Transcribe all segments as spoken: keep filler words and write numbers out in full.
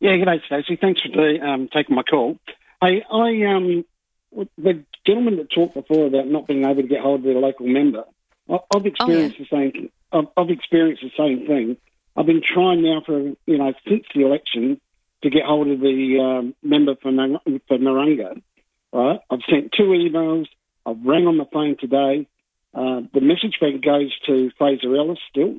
Yeah, good day, Stacey. Thanks for the, um, taking my call. Hey, I um, the gentleman that talked before about not being able to get hold of their local member, I, I've experienced oh, yeah. the same. I've, I've experienced the same thing. I've been trying now for you know since the election to get hold of the um, member for Nar- for Narunga. Right, I've sent two emails. I've rang on the phone today. Uh, the message bank goes to Fraser Ellis still.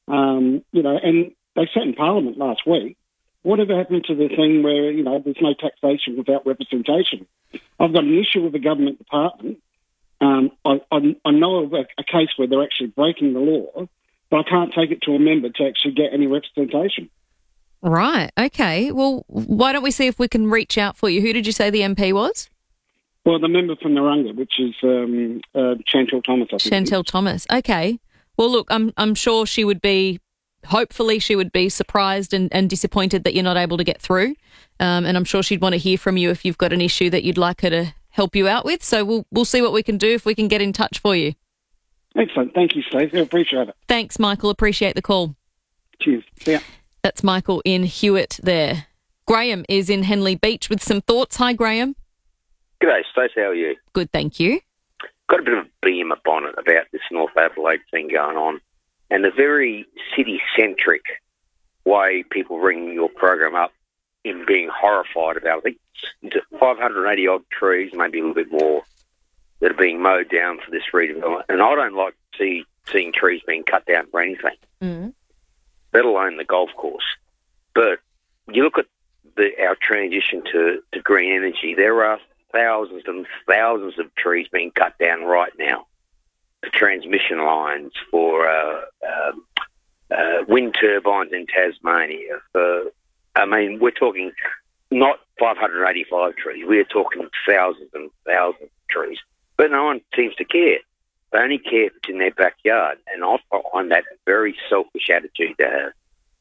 Um, you know, and they sat in Parliament last week. Whatever happened to the thing where, you know, there's no taxation without representation? I've got an issue with the government department. Um, I, I, I know of a, a case where they're actually breaking the law, but I can't take it to a member to actually get any representation. Right, okay. Well, why don't we see if we can reach out for you? Who did you say the M P was? Well, the member from Narunga, which is um, uh, Chantel Thomas, I think. Chantel Thomas, okay. Well, look, I'm I'm sure she would be, hopefully she would be surprised and, and disappointed that you're not able to get through. Um, and I'm sure she'd want to hear from you if you've got an issue that you'd like her to help you out with. So we'll we'll see what we can do if we can get in touch for you. Excellent. Thank you, Steve. I appreciate it. Thanks, Michael. Appreciate the call. Cheers. See ya. That's Michael in Hewitt there. Graham is in Henley Beach with some thoughts. Hi, Graham. G'day, Stacey. How are you? Good, thank you. Got a bit of a beam up on it about this North Adelaide thing going on, and the very city-centric way people ring your program up in being horrified about it. I think five hundred eighty odd trees, maybe a little bit more, that are being mowed down for this redevelopment. And I don't like to see seeing trees being cut down for anything, mm. let alone the golf course. But you look at the, our transition to, to green energy, there are thousands and thousands of trees being cut down right now for transmission lines, for uh, uh, uh, wind turbines in Tasmania. For, I mean, we're talking not five hundred eighty-five trees, we're talking thousands and thousands of trees. But no one seems to care. They only care if it's in their backyard, and I find that a very selfish attitude to have.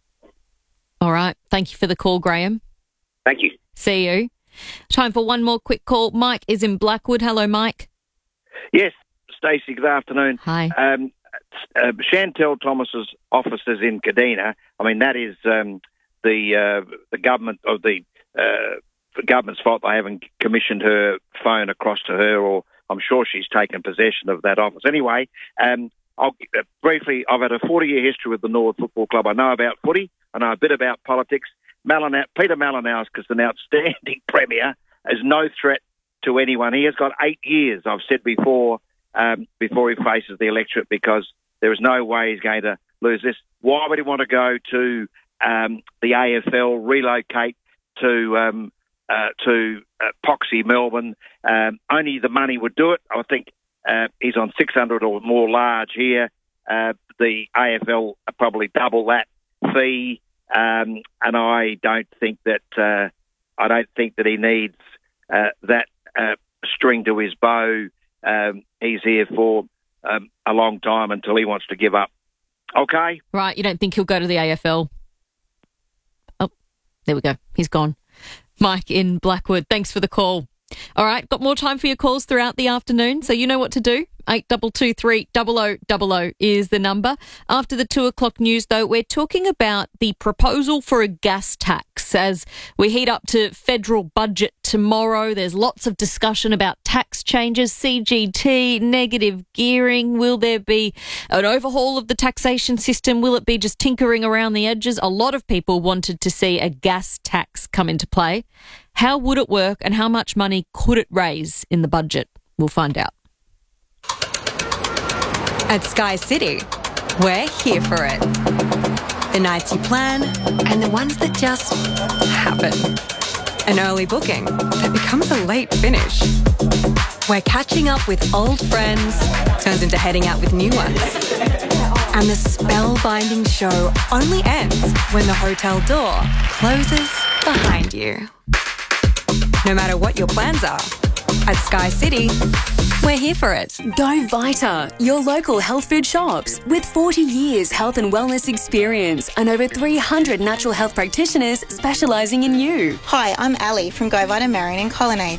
All right. Thank you for the call, Graham. Thank you. See you. Time for one more quick call. Mike is in Blackwood. Hello, Mike. Yes, Stacey, good afternoon. Hi. Um, uh, Chantel Thomas's office is in Kadina. I mean, that is um, the uh, the government of the, uh, the government's fault they haven't commissioned her phone across to her, or I'm sure she's taken possession of that office. Anyway, um, I'll uh, briefly, I've had a forty-year history with the Norwood Football Club. I know about footy. I know a bit about politics. Malinaw, Peter Malinowski is an outstanding premier, is no threat to anyone. He has got eight years, I've said before, um, before he faces the electorate, because there is no way he's going to lose this. Why would he want to go to um, the A F L, relocate to um, uh, to uh, Poxy, Melbourne? Um, only the money would do it. I think uh, he's on six hundred or more large here. Uh, the A F L are probably double that fee. Um, and I don't think that uh, I don't think that he needs uh, that uh, string to his bow. Um, he's here for um, a long time until he wants to give up. Okay, right. You don't think he'll go to the A F L? Oh, there we go. He's gone. Mike in Blackwood. Thanks for the call. All right, got more time for your calls throughout the afternoon, so you know what to do. eight two two three, zero zero zero zero is the number. After the two o'clock news, though, we're talking about the proposal for a gas tax. As we heat up to federal budget tomorrow, there's lots of discussion about tax changes, C G T, negative gearing. Will there be an overhaul of the taxation system? Will it be just tinkering around the edges? A lot of people wanted to see a gas tax come into play. How would it work, and how much money could it raise in the budget? We'll find out. At Sky City, we're here for it. The nights you plan and the ones that just happen. An early booking that becomes a late finish. Where catching up with old friends turns into heading out with new ones. And the spellbinding show only ends when the hotel door closes behind you. No matter what your plans are, at Sky City, we're here for it. Go Vita, your local health food shops. With forty years health and wellness experience and over three hundred natural health practitioners specialising in you. Hi, I'm Ali from Go Vita Marion and Colonnades.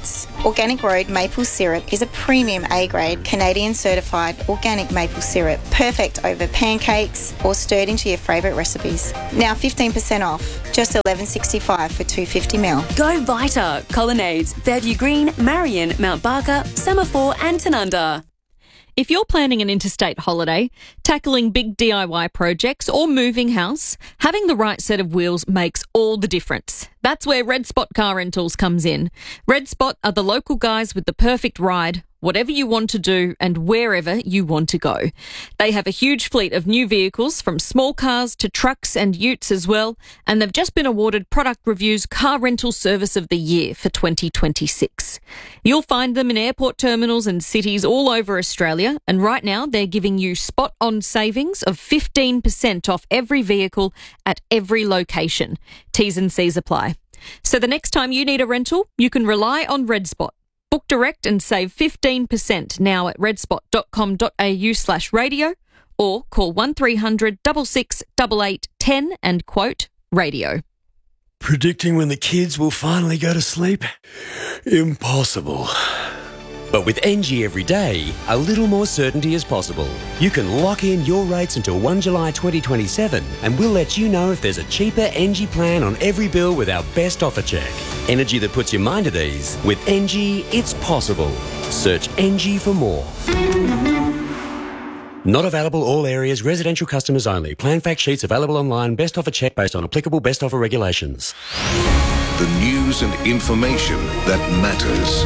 Organic Road maple syrup is a premium A-grade Canadian certified organic maple syrup, perfect over pancakes or stirred into your favourite recipes. Now fifteen percent off, just eleven dollars sixty-five for two hundred fifty millilitres. Go Vita, Colonnades, Fairview Green, Marion, Mount Barker, Semaphore and Tanunda. If you're planning an interstate holiday, tackling big D I Y projects or moving house, having the right set of wheels makes all the difference. That's where Red Spot Car Rentals comes in. Red Spot are the local guys with the perfect ride, whatever you want to do and wherever you want to go. They have a huge fleet of new vehicles from small cars to trucks and utes as well, and they've just been awarded Product Review's Car Rental Service of the Year for twenty twenty-six. You'll find them in airport terminals and cities all over Australia, and right now they're giving you spot-on savings of fifteen percent off every vehicle at every location. T's and C's apply. So the next time you need a rental, you can rely on Red Spot. Book direct and save fifteen percent now at redspot.com.au slash radio or call one three hundred six six eight eight one zero and quote radio. Predicting when the kids will finally go to sleep? Impossible. But with N G every day, a little more certainty is possible. You can lock in your rates until the first of July twenty twenty-seven and we'll let you know if there's a cheaper N G plan on every bill with our best offer check. Energy that puts your mind at ease. With N G, it's possible. Search N G for more. Not available all areas, residential customers only. Plan fact sheets available online. Best offer check based on applicable best offer regulations. The news and information that matters.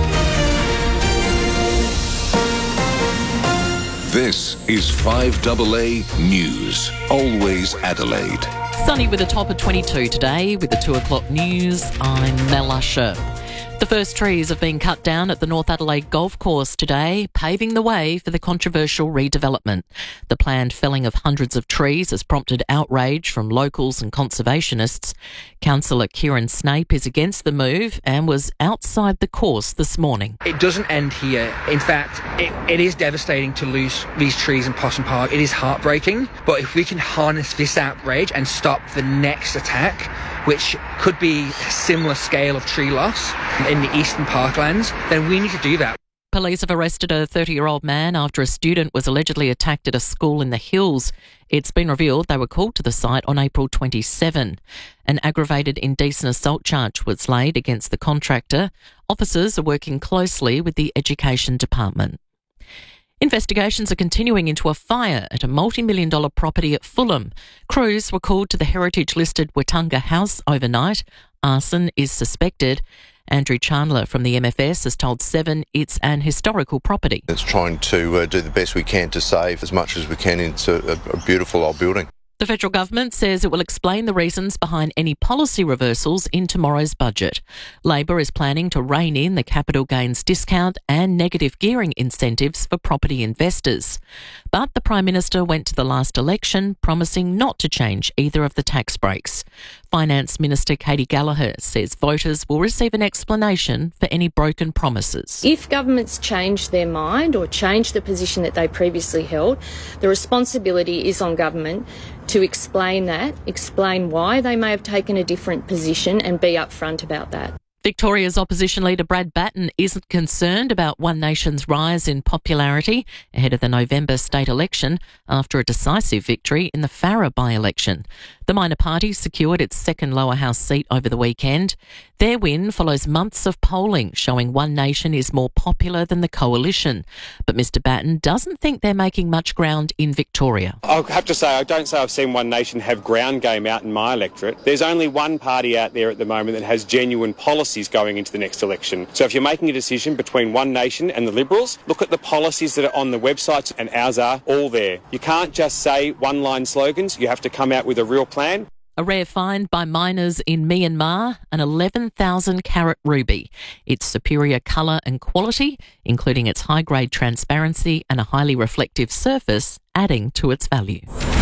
This is five A A News. Always Adelaide. Sunny with a top of twenty-two today. With the two o'clock news, I'm Mel Usher. The first trees have been cut down at the North Adelaide Golf Course today, paving the way for the controversial redevelopment. The planned felling of hundreds of trees has prompted outrage from locals and conservationists. Councillor Kieran Snape is against the move and was outside the course this morning. It doesn't end here. In fact, it, it is devastating to lose these trees in Possum Park. It is heartbreaking. But if we can harness this outrage and stop the next attack, which could be a similar scale of tree loss in the eastern parklands, then we need to do that. Police have arrested a thirty-year-old man after a student was allegedly attacked at a school in the Hills. It's been revealed they were called to the site on April twenty-seventh. An aggravated indecent assault charge was laid against the contractor. Officers are working closely with the Education Department. Investigations are continuing into a fire at a multi-million dollar property at Fulham. Crews were called to the heritage-listed Watunga House overnight. Arson is suspected. Andrew Chandler from the M F S has told Seven it's an historical property. It's trying to uh, do the best we can to save as much as we can into a, a beautiful old building. The federal government says it will explain the reasons behind any policy reversals in tomorrow's budget. Labor is planning to rein in the capital gains discount and negative gearing incentives for property investors. But the Prime Minister went to the last election promising not to change either of the tax breaks. Finance Minister Katie Gallagher says voters will receive an explanation for any broken promises. If governments change their mind or change the position that they previously held, the responsibility is on government to explain that, explain why they may have taken a different position and be upfront about that. Victoria's opposition leader Brad Batten isn't concerned about One Nation's rise in popularity ahead of the November state election after a decisive victory in the Farrer by-election. The minor party secured its second lower house seat over the weekend. Their win follows months of polling showing One Nation is more popular than the coalition. But Mr Batten doesn't think they're making much ground in Victoria. I'll have to say, I don't say I've seen One Nation have ground game out in my electorate. There's only one party out there at the moment that has genuine policies going into the next election. So if you're making a decision between One Nation and the Liberals, look at the policies that are on the websites, and ours are all there. You can't just say one-line slogans. You have to come out with a real plan. A rare find by miners in Myanmar, an eleven thousand carat ruby. Its superior colour and quality, including its high-grade transparency and a highly reflective surface, adding to its value.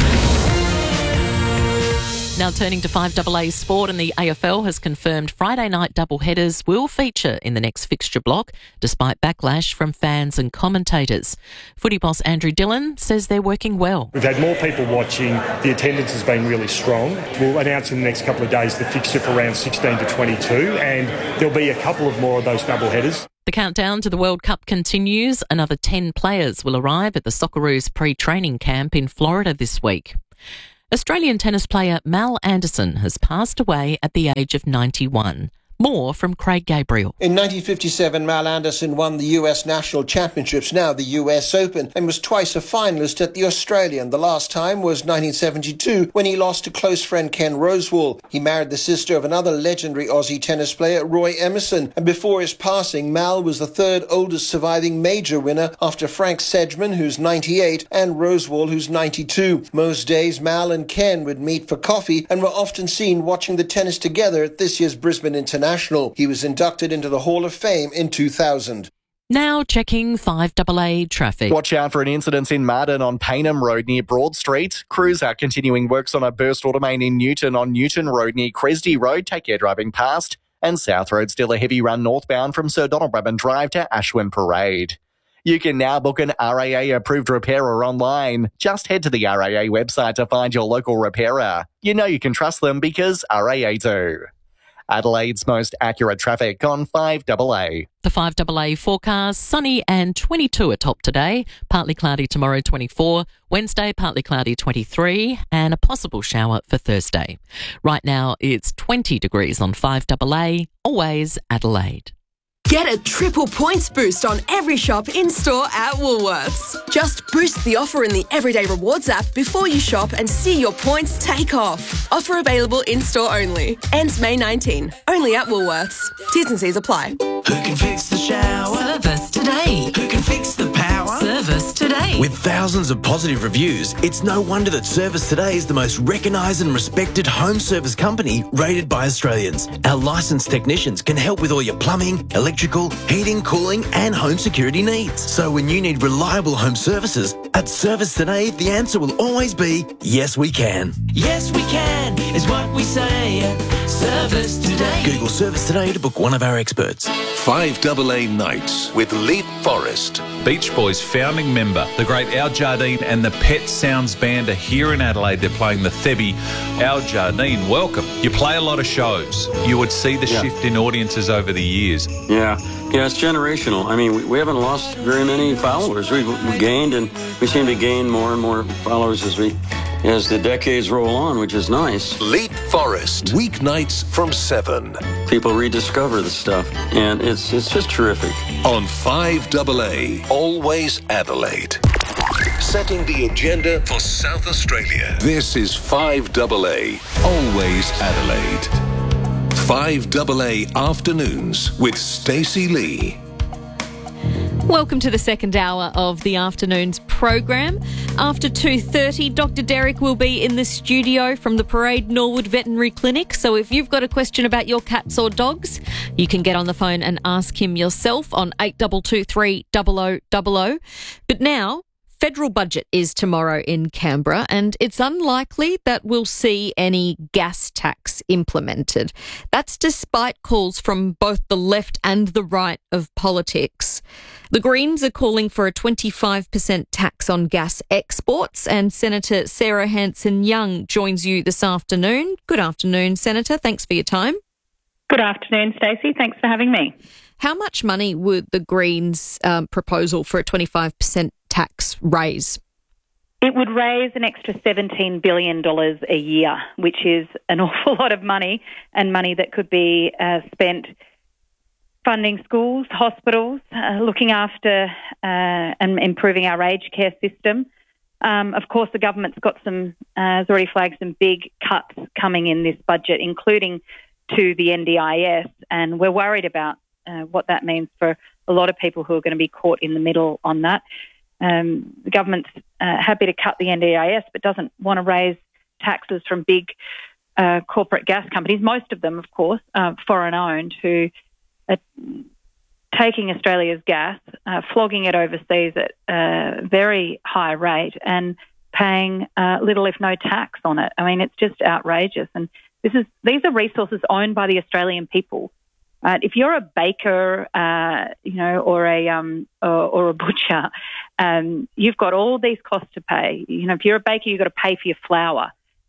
Now turning to five A A sport, and the A F L has confirmed Friday night doubleheaders will feature in the next fixture block, despite backlash from fans and commentators. Footy boss Andrew Dillon says they're working well. We've had more people watching. The attendance has been really strong. We'll announce in the next couple of days the fixture for round sixteen to twenty-two, and there'll be a couple of more of those doubleheaders. The countdown to the World Cup continues. Another ten players will arrive at the Socceroos pre-training camp in Florida this week. Australian tennis player Mal Anderson has passed away at the age of ninety-one. More from Craig Gabriel. In nineteen fifty-seven, Mal Anderson won the U S National Championships, now the U S Open, and was twice a finalist at the Australian. The last time was nineteen seventy-two, when he lost to close friend Ken Rosewall. He married the sister of another legendary Aussie tennis player, Roy Emerson, and before his passing, Mal was the third oldest surviving major winner after Frank Sedgman, who's ninety-eight, and Rosewall, who's ninety-two. Most days, Mal and Ken would meet for coffee and were often seen watching the tennis together at this year's Brisbane International. He was inducted into the Hall of Fame in two thousand. Now checking five A A traffic. Watch out for an incident in Marden on Paynham Road near Broad Street. Crews are continuing works on a burst water main in Newton on Newton Road near Cresdy Road. Take care driving past. And South Road still a heavy run northbound from Sir Donald Bradman Drive to Ashwin Parade. You can now book an R A A-approved repairer online. Just head to the R A A website to find your local repairer. You know you can trust them because R A A do. Adelaide's most accurate traffic on five A A. The five A A forecast, sunny and twenty-two at top today, partly cloudy tomorrow twenty-four, Wednesday partly cloudy twenty-three, and a possible shower for Thursday. Right now it's twenty degrees on five A A, always Adelaide. Get a triple points boost on every shop in-store at Woolworths. Just boost the offer in the Everyday Rewards app before you shop and see your points take off. Offer available in-store only. Ends May nineteenth. Only at Woolworths. T's and C's apply. Who can fix the shower? Service Today. Who can fix the power? Service Today. With thousands of positive reviews, it's no wonder that Service Today is the most recognised and respected home service company rated by Australians. Our licensed technicians can help with all your plumbing, electrical, heating, cooling and home security needs. So when you need reliable home services, at Service Today, the answer will always be, yes we can. Yes we can, is what we say at Service Today. Google Service Today to book one of our experts. five A A Nights with Leap Forest. Beach Boys founding member, the great Al Jardine and the Pet Sounds Band are here in Adelaide. They're playing the Thebby. Al Jardine, welcome. You play a lot of shows. You would see the Yeah. shift in audiences over the years. Yeah, yeah, it's generational. I mean, we, we haven't lost very many followers. We've we gained, and we seem to gain more and more followers as we as the decades roll on, which is nice. Leap Forest, weeknights from seven. People rediscover the stuff, and it's it's just terrific. On five A A, always Adelaide. Setting the agenda for South Australia. This is five A A, always Adelaide. five A A Afternoons with Stacey Lee. Welcome to the second hour of the afternoon's program. After two thirty, Doctor Derek will be in the studio from the Parade Norwood Veterinary Clinic. So if you've got a question about your cats or dogs, you can get on the phone and ask him yourself on eight two two three zero zero zero zero. But now, federal budget is tomorrow in Canberra, and it's unlikely that we'll see any gas tax implemented. That's despite calls from both the left and the right of politics. The Greens are calling for a twenty-five percent tax on gas exports, and Senator Sarah Hanson-Young joins you this afternoon. Good afternoon, Senator. Thanks for your time. Good afternoon, Stacey. Thanks for having me. How much money would the Greens' um, proposal for a twenty-five percent tax raise? It would raise an extra seventeen billion dollars a year, which is an awful lot of money, and money that could be uh, spent funding schools, hospitals, uh, looking after uh, and improving our aged care system. Um, of course, the government's got some, uh, has already flagged some big cuts coming in this budget, including to the N D I S, and we're worried about uh, what that means for a lot of people who are going to be caught in the middle on that. Um, the government's uh, happy to cut the N D I S but doesn't want to raise taxes from big uh, corporate gas companies, most of them, of course, uh, foreign-owned, who are taking Australia's gas, uh, flogging it overseas at a very high rate and paying uh, little if no tax on it. I mean, it's just outrageous. And this is these are resources owned by the Australian people. Uh, if you're a baker, uh, you know, or a um, or, or a butcher, um, you've got all these costs to pay. You know, if you're a baker, you've got to pay for your flour.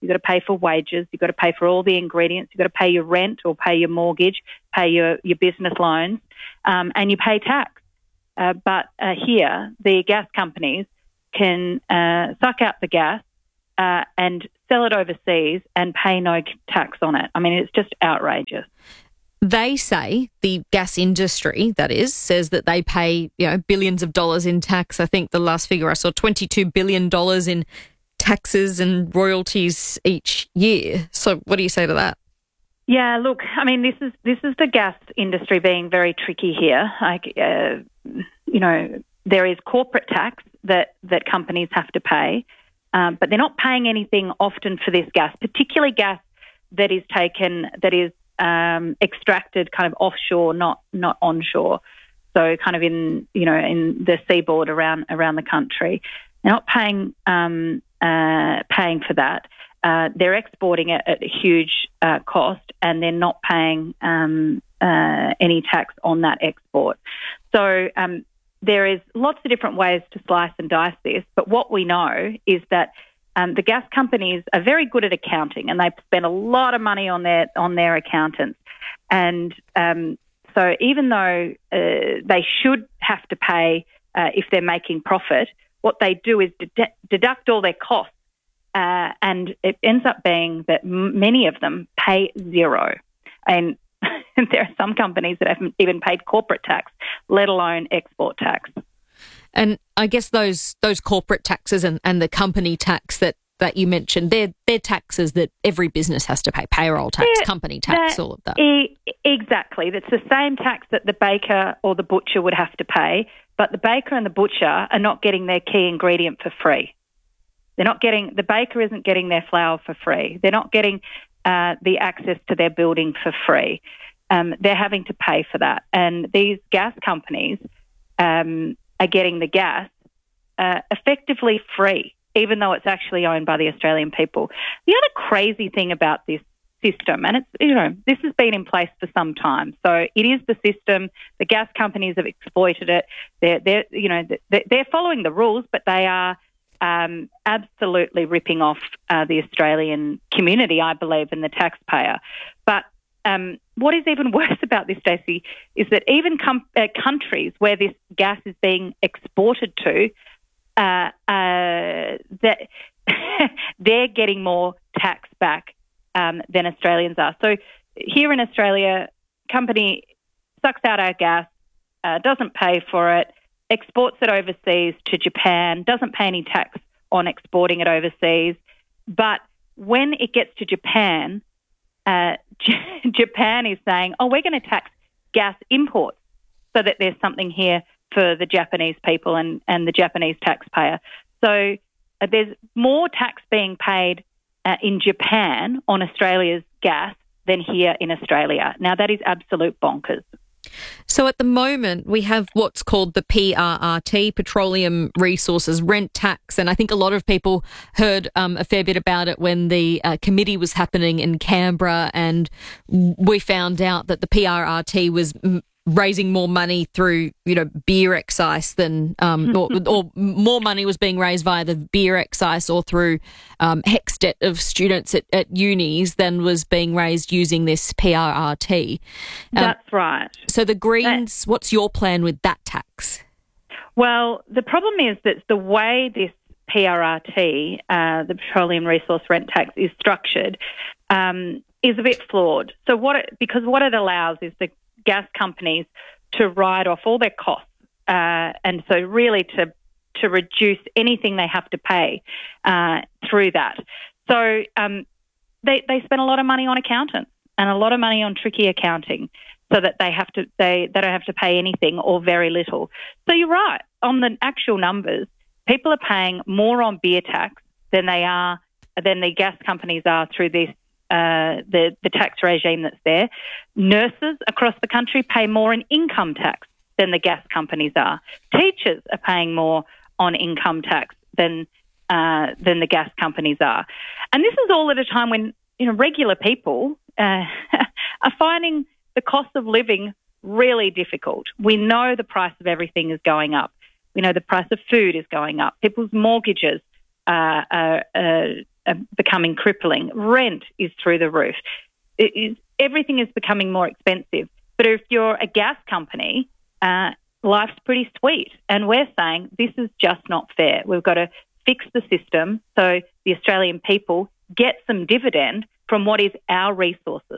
you've got to pay for wages, you've got to pay for all the ingredients, you've got to pay your rent or pay your mortgage, pay your, your business loans, um, and you pay tax. Uh, but uh, here, the gas companies can uh, suck out the gas uh, and sell it overseas and pay no tax on it. I mean, it's just outrageous. They say, the gas industry, that is, says that they pay, you know, billions of dollars in tax. I think the last figure I saw, twenty-two billion dollars in taxes and royalties each year. So what do you say to that? Yeah, look, I mean, this is this is the gas industry being very tricky here. Like, uh, you know, there is corporate tax that, that companies have to pay, um, but they're not paying anything often for this gas, particularly gas that is taken, that is um, extracted kind of offshore, not not onshore. So kind of in, you know, in the seaboard around around the country. They're not paying um, uh, paying for that. Uh, they're exporting it at a huge uh, cost, and they're not paying um, uh, any tax on that export. So um, there is lots of different ways to slice and dice this, but what we know is that um, the gas companies are very good at accounting, and they spend a lot of money on their on their accountants. And um, so even though uh, they should have to pay uh, if they're making profit, what they do is de- deduct all their costs. Uh, and it ends up being that m- many of them pay zero. And there are some companies that haven't even paid corporate tax, let alone export tax. And I guess those those corporate taxes and, and the company tax that, that you mentioned, they're, they're taxes that every business has to pay, payroll tax, yeah, company tax, that, all of that. E- exactly. That's the same tax that the baker or the butcher would have to pay, but the baker and the butcher are not getting their key ingredient for free. They're not getting, the baker isn't getting their flour for free. They're not getting uh, the access to their building for free. Um, they're having to pay for that. And these gas companies um, are getting the gas uh, effectively free, even though it's actually owned by the Australian people. The other crazy thing about this system, and it's, you know, this has been in place for some time. So it is the system. The gas companies have exploited it. They're, they're you know, they're, they're following the rules, but they are Um, absolutely ripping off uh, the Australian community, I believe, and the taxpayer. But um, what is even worse about this, Stacey, is that even com- uh, countries where this gas is being exported to, uh, uh, that they're getting more tax back um, than Australians are. So here in Australia, company sucks out our gas, uh, doesn't pay for it, exports it overseas to Japan, doesn't pay any tax on exporting it overseas. But when it gets to Japan, uh, J- Japan is saying, oh, we're going to tax gas imports so that there's something here for the Japanese people and, and the Japanese taxpayer. So uh, there's more tax being paid uh, in Japan on Australia's gas than here in Australia. Now, that is absolute bonkers. So at the moment, we have what's called the P R R T, Petroleum Resources Rent Tax, and I think a lot of people heard um, a fair bit about it when the uh, committee was happening in Canberra, and we found out that the P R R T was m- raising more money through, you know, beer excise than, um, or, or more money was being raised via the beer excise or through um, HECS debt of students at, at unis than was being raised using this P R R T. Um, That's right. So the Greens, what's your plan with that tax? Well, the problem is that the way this P R R T, uh, the Petroleum Resource Rent Tax, is structured um, is a bit flawed. So what it, because what it allows is the gas companies to write off all their costs, uh, and so really to to reduce anything they have to pay uh, through that. So um, they they spend a lot of money on accountants and a lot of money on tricky accounting, so that they have to they, they don't have to pay anything or very little. So you're right, on the actual numbers, people are paying more on beer tax than they are than the gas companies are through this. Uh, the, the tax regime that's there. Nurses across the country pay more in income tax than the gas companies are. Teachers are paying more on income tax than uh, than the gas companies are. And this is all at a time when, you know, regular people uh, are finding the cost of living really difficult. We know the price of everything is going up. We know the price of food is going up. People's mortgages uh, are, are uh, becoming crippling. Rent is through the roof. It is, everything is becoming more expensive. But if you're a gas company, uh, life's pretty sweet. And we're saying this is just not fair. We've got to fix the system so the Australian people get some dividend from what is our resources.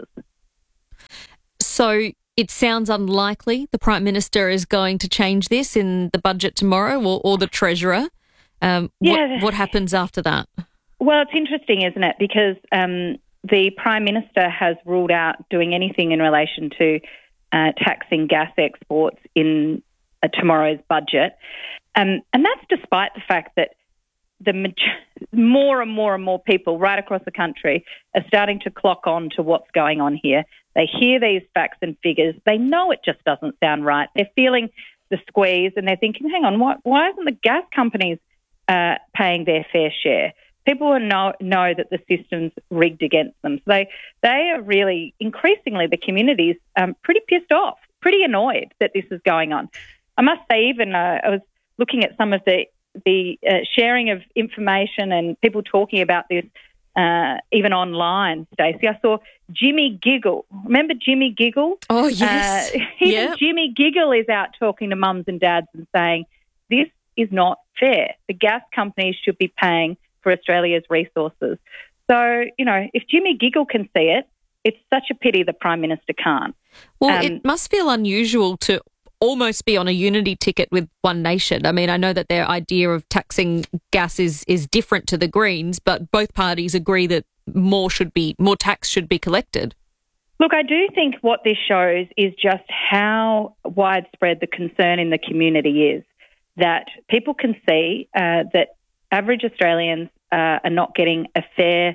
So it sounds unlikely the Prime Minister is going to change this in the budget tomorrow, or, or the Treasurer. Um, Yeah. what, what happens after that? Well, it's interesting, isn't it? Because um, the Prime Minister has ruled out doing anything in relation to uh, taxing gas exports in uh, tomorrow's budget. Um, and that's despite the fact that the maj- more and more and more people right across the country are starting to clock on to what's going on here. They hear these facts and figures. They know it just doesn't sound right. They're feeling the squeeze and they're thinking, hang on, why, why isn't the gas companies uh, paying their fair share? People will know, know that the system's rigged against them. So they, they are really, increasingly, the community's um, pretty pissed off, pretty annoyed that this is going on. I must say, even uh, I was looking at some of the the uh, sharing of information and people talking about this uh, even online, Stacey. I saw Jimmy Giggle. Remember Jimmy Giggle? Oh, yes. Uh, even Yep. Jimmy Giggle is out talking to mums and dads and saying, this is not fair. The gas companies should be paying for Australia's resources. So, you know, if Jimmy Giggle can see it, it's such a pity the Prime Minister can't. Well, Um, it must feel unusual to almost be on a unity ticket with One Nation. I mean, I know that their idea of taxing gas is, is different to the Greens, but both parties agree that more should be more tax should be collected. Look, I do think what this shows is just how widespread the concern in the community is, that people can see uh, that average Australians uh, are not getting a fair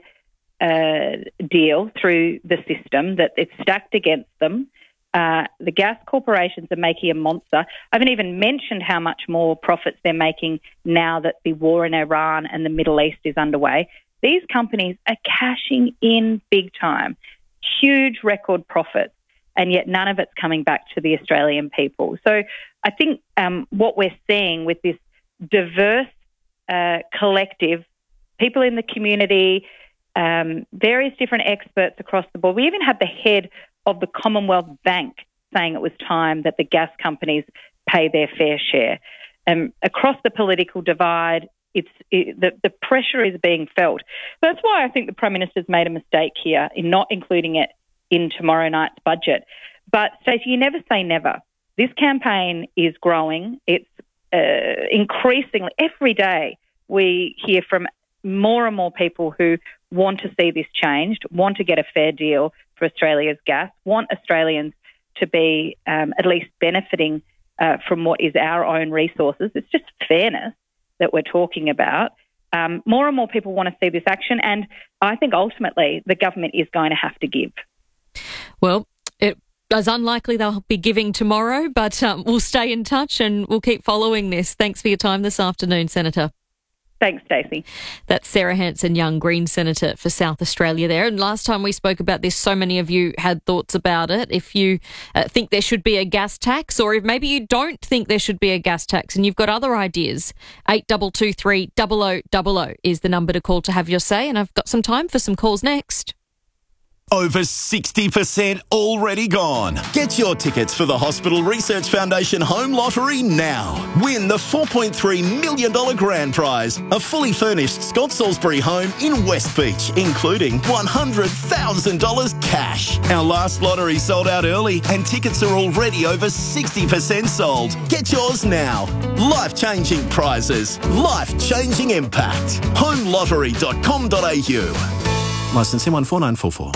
uh, deal through the system, that it's stacked against them. Uh, the gas corporations are making a monster. I haven't even mentioned how much more profits they're making now that the war in Iran and the Middle East is underway. These companies are cashing in big time, huge record profits, and yet none of it's coming back to the Australian people. So I think um, what we're seeing with this diverse uh, collective, people in the community, um, various different experts across the board. We even had the head of the Commonwealth Bank saying it was time that the gas companies pay their fair share. Um, across the political divide, it's it, the, the pressure is being felt. That's why I think the Prime Minister's made a mistake here in not including it in tomorrow night's budget. But, Stacey, you never say never. This campaign is growing. It's uh, increasingly, every day we hear from more and more people who want to see this changed, want to get a fair deal for Australia's gas, want Australians to be um, at least benefiting uh, from what is our own resources. It's just fairness that we're talking about. Um, more and more people want to see this action, and I think ultimately the government is going to have to give. Well, it is unlikely they'll be giving tomorrow, but um, we'll stay in touch and we'll keep following this. Thanks for your time this afternoon, Senator. Thanks, Stacey. That's Sarah Hanson-Young, Green Senator for South Australia there. And last time we spoke about this, so many of you had thoughts about it. If you uh, think there should be a gas tax, or if maybe you don't think there should be a gas tax and you've got other ideas, eight two two three, zero zero zero zero is the number to call to have your say. And I've got some time for some calls next. Over sixty percent already gone. Get your tickets for the Hospital Research Foundation Home Lottery now. Win the four point three million dollars grand prize, a fully furnished Scott Salisbury home in West Beach, including one hundred thousand dollars cash. Our last lottery sold out early and tickets are already over sixty percent sold. Get yours now. Life-changing prizes, life-changing impact. home lottery dot com dot a u. Licence M one four nine four four.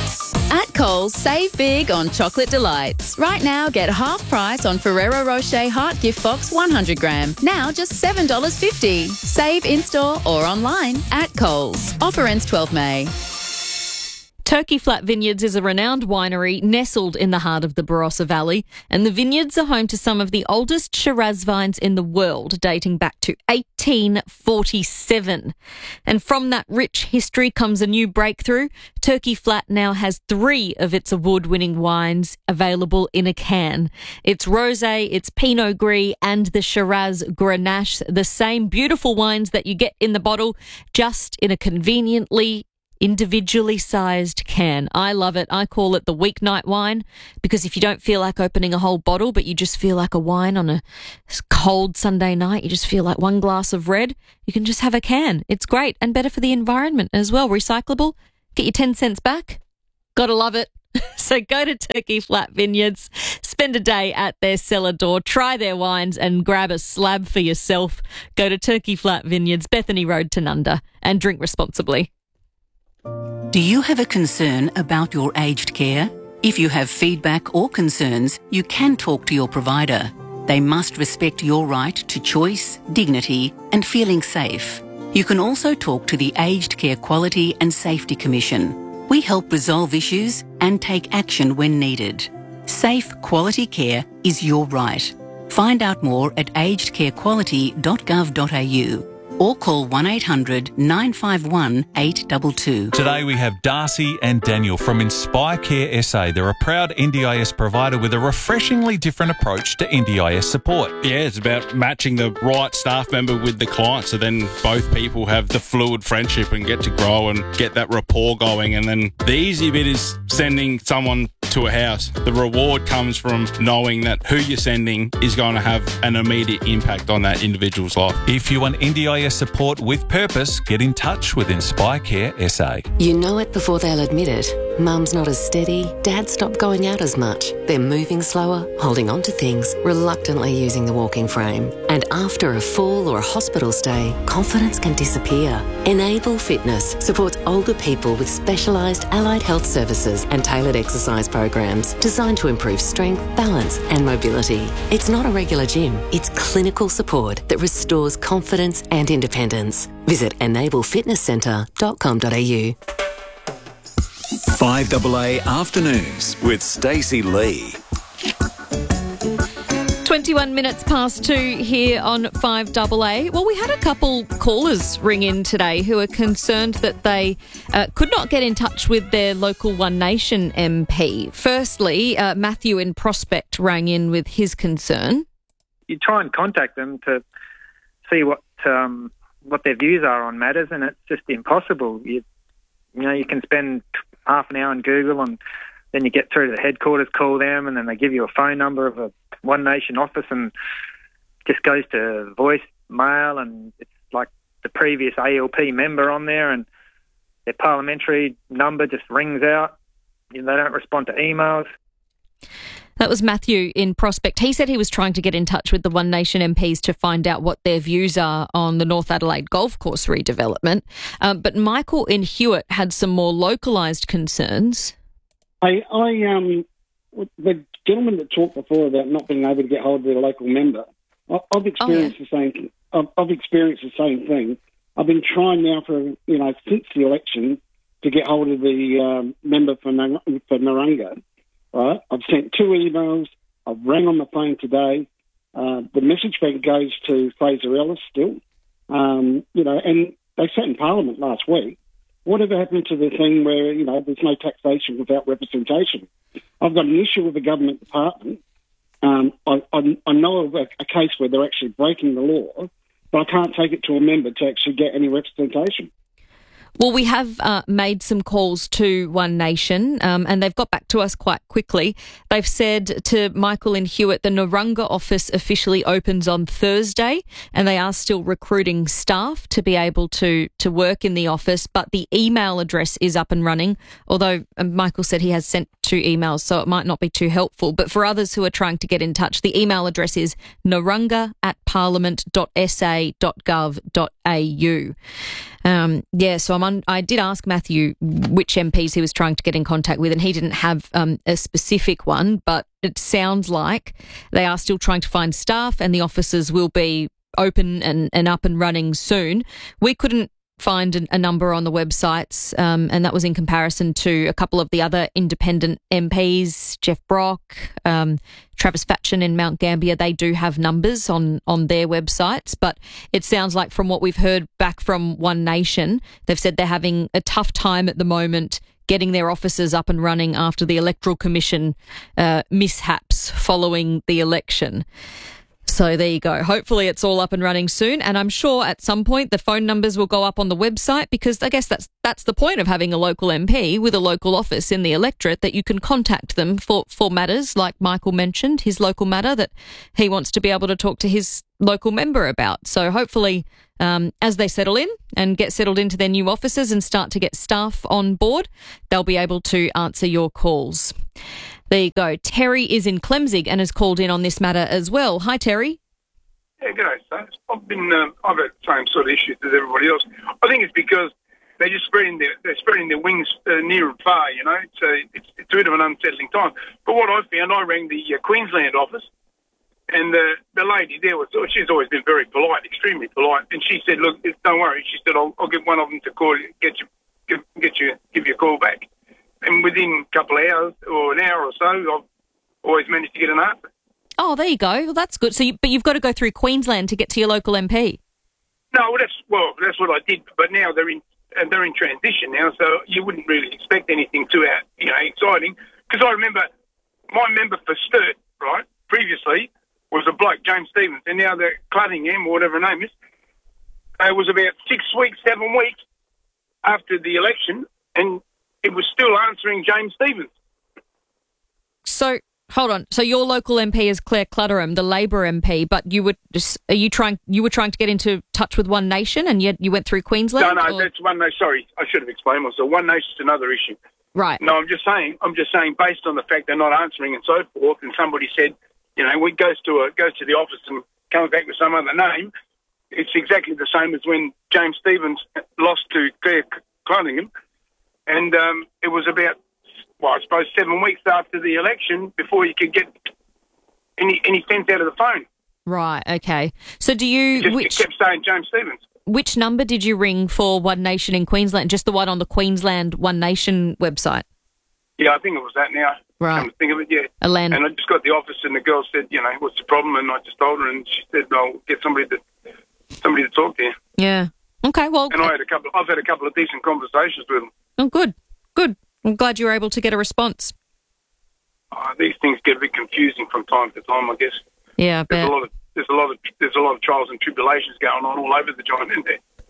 At Coles, save big on chocolate delights. Right now, get half price on Ferrero Rocher Heart Gift Box one hundred gram. Now just seven dollars fifty. Save in-store or online at Coles. Offer ends twelfth of May. Turkey Flat Vineyards is a renowned winery nestled in the heart of the Barossa Valley, and the vineyards are home to some of the oldest Shiraz vines in the world, dating back to eighteen forty-seven. And from that rich history comes a new breakthrough. Turkey Flat now has three of its award-winning wines available in a can. It's Rosé, it's Pinot Gris, and the Shiraz Grenache, the same beautiful wines that you get in the bottle, just in a conveniently individually sized can. I love it. I call it the weeknight wine, because if you don't feel like opening a whole bottle, but you just feel like a wine on a cold Sunday night, you just feel like one glass of red, you can just have a can. It's great and better for the environment as well. Recyclable. Get your ten cents back. Gotta love it. So go to Turkey Flat Vineyards, spend a day at their cellar door, try their wines and grab a slab for yourself. Go to Turkey Flat Vineyards, Bethany Road, Tanunda, and drink responsibly. Do you have a concern about your aged care? If you have feedback or concerns, you can talk to your provider. They must respect your right to choice, dignity, and feeling safe. You can also talk to the Aged Care Quality and Safety Commission. We help resolve issues and take action when needed. Safe, quality care is your right. Find out more at aged care quality dot gov dot a u or call one eight hundred nine five one eight two two. Today we have Darcy and Daniel from Inspire Care S A. They're a proud N D I S provider with a refreshingly different approach to N D I S support. Yeah, it's about matching the right staff member with the client, so then both people have the fluid friendship and get to grow and get that rapport going. And then the easy bit is sending someone to a house. The reward comes from knowing that who you're sending is going to have an immediate impact on that individual's life. If you want N D I S support with purpose, get in touch with Inspire Care S A. You know it before they'll admit it. Mum's not as steady, Dad stopped going out as much. They're moving slower, holding on to things, reluctantly using the walking frame. And after a fall or a hospital stay, confidence can disappear. Enable Fitness supports older people with specialised allied health services and tailored exercise programs designed to improve strength, balance and mobility. It's not a regular gym, it's clinical support that restores confidence and independence. Visit enable fitness centre dot com dot a u. five A A Afternoons with Stacey Lee. twenty-one minutes past two here on five A A. Well, we had a couple callers ring in today who are concerned that they uh, could not get in touch with their local One Nation M P. Firstly, uh, Matthew in Prospect rang in with his concern. You try and contact them to see what um, what their views are on matters, and it's just impossible. You, you know, you can spend half an hour on Google, and then you get through to the headquarters, call them, and then they give you a phone number of a One Nation office, and just goes to voicemail, and it's like the previous A L P member on there, and their parliamentary number just rings out. You know, they don't respond to emails. That was Matthew in Prospect. He said he was trying to get in touch with the One Nation M Ps to find out what their views are on the North Adelaide Golf Course redevelopment. Um, but Michael in Hewitt had some more localised concerns. I, I, um, the gentleman that talked before about not being able to get hold of their local member, I, I've experienced oh, yeah. the same. I've, I've experienced the same thing. I've been trying now for you know since the election to get hold of the um, member for Nar- for Narunga. Right, I've sent two emails. I've rang on the phone today. Uh, the message bank goes to Fraser Ellis still. Um, you know, and they sat in Parliament last week. Whatever happened to the thing where, you know, there's no taxation without representation? I've got an issue with the government department. Um, I, I, I know of a, a case where they're actually breaking the law, but I can't take it to a member to actually get any representation. Well, we have uh, made some calls to One Nation um, and they've got back to us quite quickly. They've said to Michael in Hewitt, the Narunga office officially opens on Thursday and they are still recruiting staff to be able to, to work in the office, but the email address is up and running, although um, Michael said he has sent two emails, so it might not be too helpful. But for others who are trying to get in touch, the email address is narunga at parliament dot s a dot gov dot a u. Um, yeah, so I'm on, I did ask Matthew which M Ps he was trying to get in contact with, and he didn't have um, a specific one, but it sounds like they are still trying to find staff and the offices will be open and, and up and running soon. We couldn't find an, a number on the websites, um, and that was in comparison to a couple of the other independent M Ps, Jeff Brock, um, Travis Fatchen in Mount Gambier. They do have numbers on, on their websites, but it sounds like from what we've heard back from One Nation, they've said they're having a tough time at the moment getting their offices up and running after the Electoral Commission uh, mishaps following the election. So there you go. Hopefully it's all up and running soon, and I'm sure at some point the phone numbers will go up on the website, because I guess that's that's the point of having a local M P with a local office in the electorate, that you can contact them for, for matters like Michael mentioned, his local matter that he wants to be able to talk to his local member about. So hopefully um, as they settle in and get settled into their new offices and start to get staff on board, they'll be able to answer your calls. There you go. Terry is in Clemzig and has called in on this matter as well. Hi, Terry. Yeah, g'day, Stacey. I've been, um, I've had the same sort of issues as everybody else. I think it's because they're just spreading their, they're spreading their wings uh, near and far, you know. So it's, it's a bit of an unsettling time. But what I found, I rang the uh, Queensland office, and the the lady there was, she's always been very polite, extremely polite, and she said, "Look, don't worry." She said, "I'll, I'll get one of them to call you, get you, get, get you, give you a call back." And within a couple of hours or an hour or so, I've always managed to get an answer. Oh, there you go. Well, that's good. So, you, but you've got to go through Queensland to get to your local M P. No, well, that's well, that's what I did. But now they're in, uh, they're in transition now, so you wouldn't really expect anything too out, you know, exciting. Because I remember my member for Sturt, right, previously was a bloke, James Stevens, and now they're Cluttingham or whatever her name is. It was about six weeks, seven weeks after the election, and it was still answering James Stevens. So, hold on. So your local M P is Claire Clutterham, the Labor M P, but you were just, are you trying you were trying to get into touch with One Nation, and yet you went through Queensland? No, no, or? that's One Nation. Sorry, I should have explained myself. One Nation's another issue. Right. No, I'm just saying. I'm just saying, based on the fact they're not answering and so forth, and somebody said, you know, we goes to a goes to the office and comes back with some other name. It's exactly the same as when James Stevens lost to Claire Cluttingham. And um, it was about, well, I suppose seven weeks after the election before you could get any any sense out of the phone. Right, okay. So do you... It just which, kept saying James Stevens. Which number did you ring for One Nation in Queensland? Just the one on the Queensland One Nation website? Yeah, I think it was that now. Right. Come to think of it, yeah. A land- and I just got the office and the girl said, you know, what's the problem? And I just told her, and she said, I'll get somebody to, somebody to talk to you. Yeah. Okay, well... And I had a couple, I've had a couple of decent conversations with them. Oh, good, good. I'm glad you were able to get a response. Uh, these things get a bit confusing from time to time, I guess. Yeah, I there's bet. a lot of there's a lot of there's a lot of trials and tribulations going on all over the joint, isn't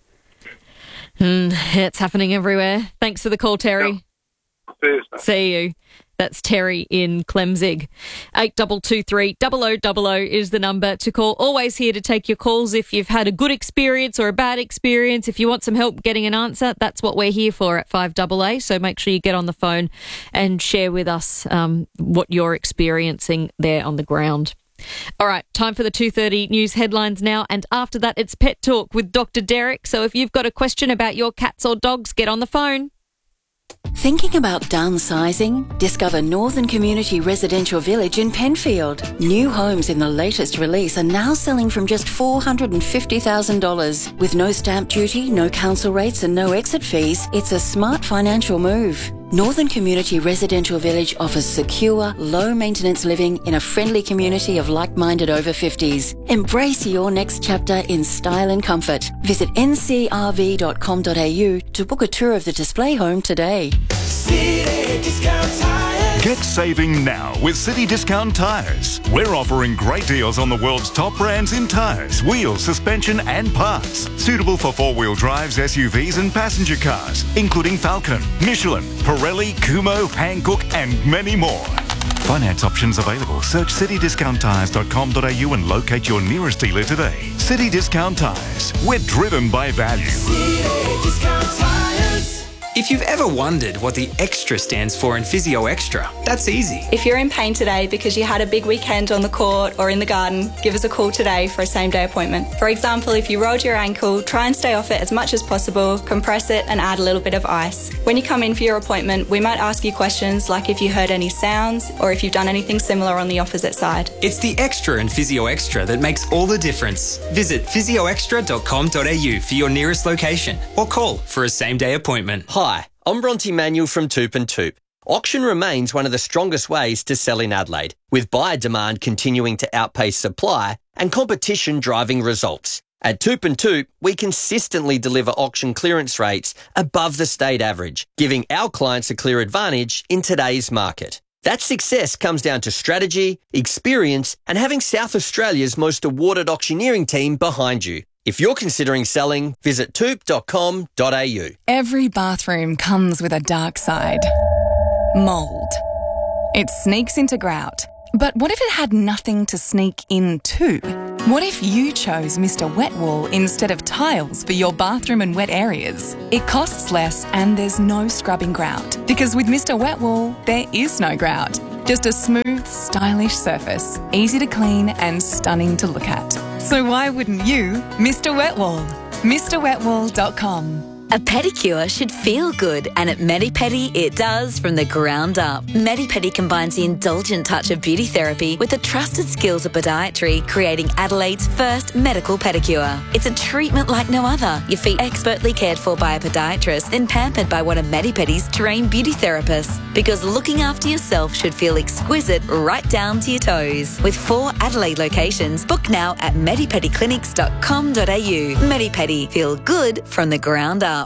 there? Mm, it's happening everywhere. Thanks for the call, Terry. Thursday. See you. That's Terry in Clemzig. eight two two three, double oh double oh is the number to call. Always here to take your calls if you've had a good experience or a bad experience. If you want some help getting an answer, that's what we're here for at five A A. So make sure you get on the phone and share with us um, what you're experiencing there on the ground. All right, time for the two thirty news headlines now. And after that, it's Pet Talk with Doctor Derek. So if you've got a question about your cats or dogs, get on the phone. Thinking about downsizing? Discover Northern Community Residential Village in Penfield. New homes in the latest release are now selling from just four hundred fifty thousand dollars. With no stamp duty, no council rates and no exit fees, it's a smart financial move. Northern Community Residential Village offers secure, low-maintenance living in a friendly community of like-minded over fifties. Embrace your next chapter in style and comfort. Visit n c r v dot com dot a u to book a tour of the display home today. City Discount Tires. Get saving now with City Discount Tires. We're offering great deals on the world's top brands in tires, wheels, suspension and parts. Suitable for four-wheel drives, S U Vs and passenger cars, including Falcon, Michelin, Pirelli, Kumho, Hankook and many more. Finance options available. Search city discount tires dot com dot a u and locate your nearest dealer today. City Discount Tires. We're driven by value. City Discount Tires. If you've ever wondered what the extra stands for in Physio Extra, that's easy. If you're in pain today because you had a big weekend on the court or in the garden, give us a call today for a same-day appointment. For example, if you rolled your ankle, try and stay off it as much as possible, compress it and add a little bit of ice. When you come in for your appointment, we might ask you questions like if you heard any sounds or if you've done anything similar on the opposite side. It's the extra in Physio Extra that makes all the difference. Visit physio extra dot com dot a u for your nearest location or call for a same-day appointment. Hi, I'm Bronte Manuel from Toop and Toop. Auction remains one of the strongest ways to sell in Adelaide, with buyer demand continuing to outpace supply and competition driving results. At Toop and Toop, we consistently deliver auction clearance rates above the state average, giving our clients a clear advantage in today's market. That success comes down to strategy, experience, and having South Australia's most awarded auctioneering team behind you. If you're considering selling, visit toop dot com dot a u. Every bathroom comes with a dark side. Mould. It sneaks into grout. But what if it had nothing to sneak into? What if you chose Mister Wet Wall instead of tiles for your bathroom and wet areas? It costs less and there's no scrubbing grout. Because with Mister Wet Wall, there is no grout. Just a smooth, stylish surface, easy to clean and stunning to look at. So why wouldn't you, Mister Wet Wall? Mr wet wall dot com. A pedicure should feel good, and at Medipedi it does from the ground up. Medipedi combines the indulgent touch of beauty therapy with the trusted skills of podiatry, creating Adelaide's first medical pedicure. It's a treatment like no other. Your feet expertly cared for by a podiatrist, then pampered by one of Medipedi's trained beauty therapists. Because looking after yourself should feel exquisite right down to your toes. With four Adelaide locations, book now at medipedi clinics dot com dot a u. Medipedi, feel good from the ground up.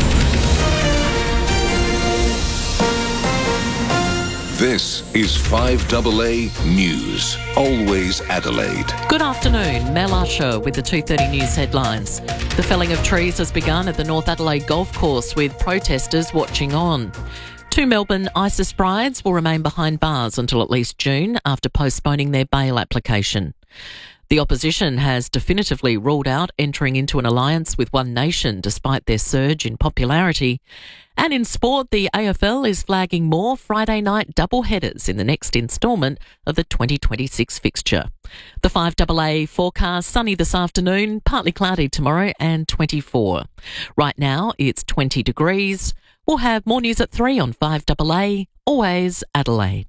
This is five A A News, always Adelaide. Good afternoon, Mel Usher with the two thirty News headlines. The felling of trees has begun at the North Adelaide Golf Course with protesters watching on. Two Melbourne ISIS brides will remain behind bars until at least June after postponing their bail application. The opposition has definitively ruled out entering into an alliance with One Nation despite their surge in popularity. And in sport, the A F L is flagging more Friday night doubleheaders in the next instalment of the twenty twenty-six fixture. The five A A forecast, sunny this afternoon, partly cloudy tomorrow and twenty-four. Right now it's twenty degrees. We'll have more news at three on five A A, always Adelaide.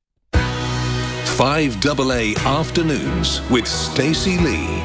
five A A Afternoons with Stacey Lee.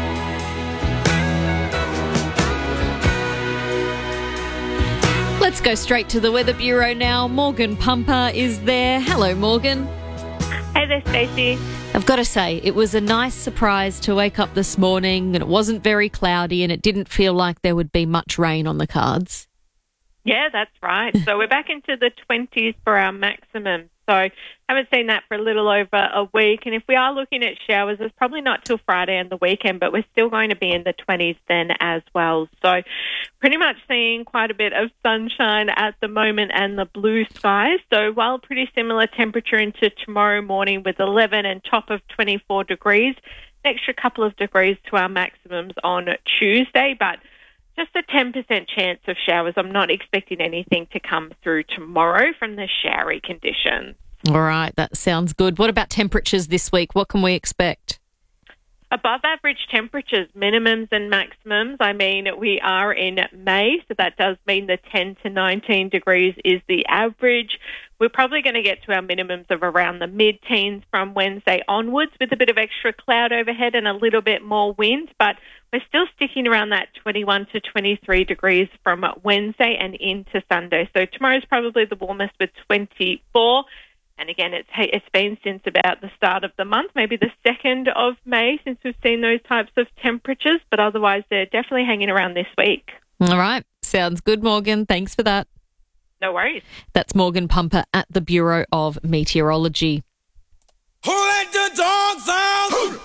Let's go straight to the Weather Bureau now. Morgan Pumper is there. Hello, Morgan. Hey there, Stacey. I've got to say, it was a nice surprise to wake up this morning and it wasn't very cloudy and it didn't feel like there would be much rain on the cards. Yeah, that's right. So we're back into the twenties for our maximum. So haven't seen that for a little over a week. And if we are looking at showers, it's probably not till Friday and the weekend, but we're still going to be in the twenties then as well. So pretty much seeing quite a bit of sunshine at the moment and the blue skies. So while pretty similar temperature into tomorrow morning with eleven and top of twenty-four degrees, an extra couple of degrees to our maximums on Tuesday, but just a ten percent chance of showers. I'm not expecting anything to come through tomorrow from the showery conditions. All right, that sounds good. What about temperatures this week? What can we expect? Above average temperatures, minimums and maximums. I mean, we are in May, so that does mean the ten to nineteen degrees is the average. We're probably going to get to our minimums of around the mid-teens from Wednesday onwards with a bit of extra cloud overhead and a little bit more wind, but we're still sticking around that twenty-one to twenty-three degrees from Wednesday and into Sunday. So tomorrow's probably the warmest with twenty-four. And again, it's it's been since about the start of the month, maybe the second of May, since we've seen those types of temperatures. But otherwise, they're definitely hanging around this week. All right. Sounds good, Morgan. Thanks for that. No worries. That's Morgan Pumper at the Bureau of Meteorology. Who let the dogs out?